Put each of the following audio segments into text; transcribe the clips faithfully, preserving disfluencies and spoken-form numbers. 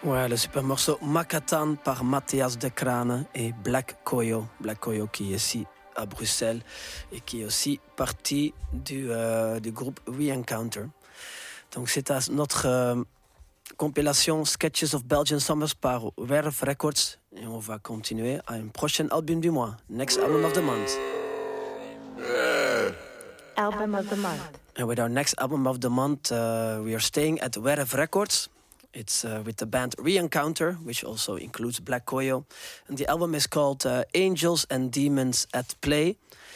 Ouais, le super morceau Makatan par Matthias de Crane et Black Koyo. Black Koyo qui est ici à Bruxelles et qui est aussi partie du, euh, du groupe Re-Encounter. Donc c'est à notre euh, compilation Sketches of Belgian Summers par Werf Records. Et on va continuer à un prochain album du mois. Next album of the month. Album of the month. And with our next album of the month, uh, we are staying at Werf Records. It's uh, with the band Re-Encounter, which also includes Black Koyo. And the album is called uh, Angels and Demons at Play.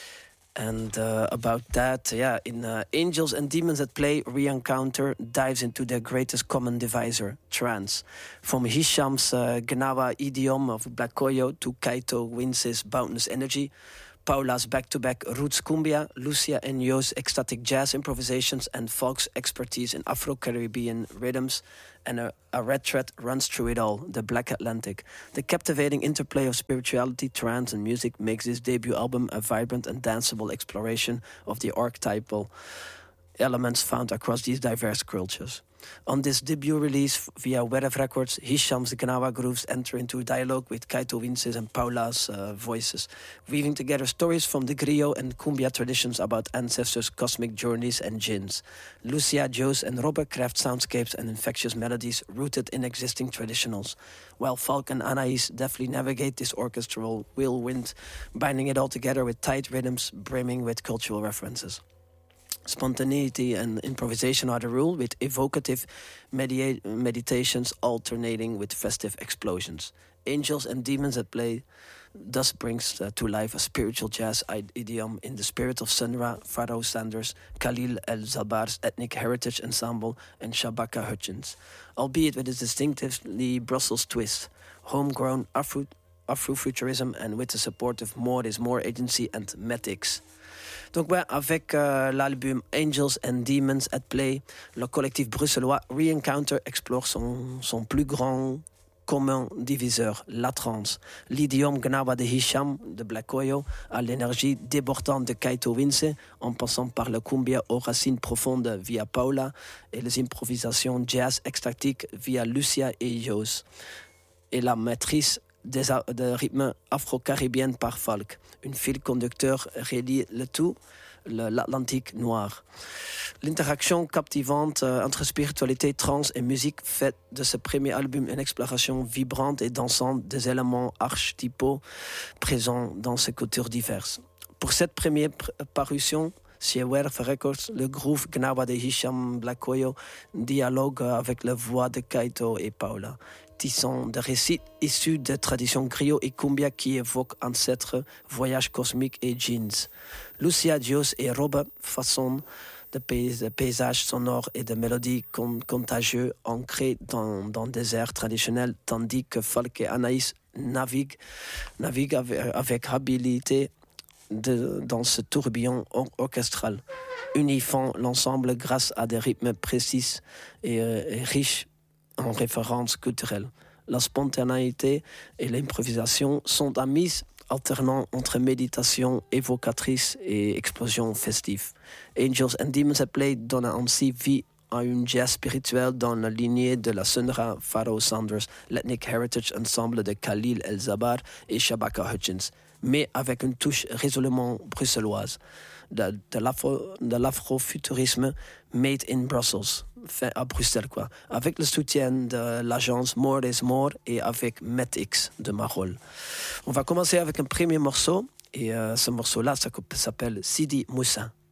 And uh, about that, yeah, in uh, Angels and Demons at Play, Re-Encounter dives into their greatest common divisor, trance. From Hisham's uh, Gnawa idiom of Black Koyo to Kaito Wince's Boundless Energy, Paula's back-to-back roots cumbia, Lucia and Yo's ecstatic jazz improvisations, and Falk's expertise in Afro-Caribbean rhythms, and a, a red thread runs through it all, the Black Atlantic. The captivating interplay of spirituality, trance, and music makes this debut album a vibrant and danceable exploration of the archetypal elements found across these diverse cultures. On this debut release via Werf Records, Hisham's Gnawa grooves enter into dialogue with Kaito Wince's and Paula's uh, voices, weaving together stories from the griot and cumbia traditions about ancestors' cosmic journeys and jinns. Lucia, Jose, and Robert craft soundscapes and infectious melodies rooted in existing traditionals, while Falk and Anaïs deftly navigate this orchestral whirlwind, binding it all together with tight rhythms brimming with cultural references. Spontaneity and improvisation are the rule, with evocative media- meditations alternating with festive explosions. Angels and Demons at Play thus brings uh, to life a spiritual jazz idiom in the spirit of Sunra, Pharaoh Sanders, Khalil El-Zabar's Ethnic Heritage Ensemble, and Shabaka Hutchins, albeit with its distinctively Brussels twist, homegrown Afro- Afrofuturism, and with the support of More is More Agency and Metix. Donc ouais, avec euh, l'album Angels and Demons at Play, le collectif bruxellois Re-Encounter explore son, son plus grand commun diviseur, la trance. L'idiome Gnawa de Hisham, de Black Koyo, à l'énergie débordante de Kaito Wince, en passant par le cumbia aux racines profondes via Paula et les improvisations jazz extatiques via Lucia et Jose. Et la maîtrise des de rythmes afro-caribéens par Falk. Un fil conducteur relie le tout, le, l'Atlantique noir. L'interaction captivante euh, entre spiritualité, trance et musique fait de ce premier album une exploration vibrante et dansante des éléments archétypaux présents dans ces cultures diverses. Pour cette première pr- parution, chez Werf Records, le groove Gnawa de Hisham Black Koyo dialogue avec la voix de Kaito et Paula, tissant des récits issus de traditions griot et cumbia qui évoquent ancêtres, voyages cosmiques et jeans. Lucia, Jose et Robert façonnent de pay- paysages sonores et de mélodies con- contagieux ancrés dans, dans des airs traditionnels, tandis que Falk et Anaïs naviguent, naviguent avec, avec habileté de, dans ce tourbillon or- orchestral, unifant l'ensemble grâce à des rythmes précis et, euh, et riches en références culturelles. La spontanéité et l'improvisation sont amis, alternant entre méditation évocatrice et explosion festive. Angels and Demons at Play donne ainsi vie à une jazz spirituelle dans la lignée de la Sunra, Pharaoh Sanders, l'Ethnic Heritage Ensemble de Khalil El-Zabar et Shabaka Hutchins, mais avec une touche résolument bruxelloise, de, de, l'afro, de l'afrofuturisme made in Brussels, fait à Bruxelles, quoi, avec le soutien de l'agence More is More et avec Metix de Marolles. On va commencer avec un premier morceau, et euh, ce morceau-là, ça s'appelle Sidi Moussa.